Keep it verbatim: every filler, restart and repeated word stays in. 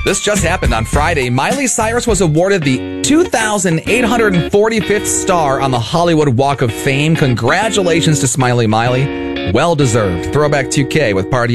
This just happened on Friday. Miley Cyrus was awarded the two thousand eight hundred forty-fifth star on the Hollywood Walk of Fame. Congratulations to Smiley Miley. Well deserved. Throwback two K with Party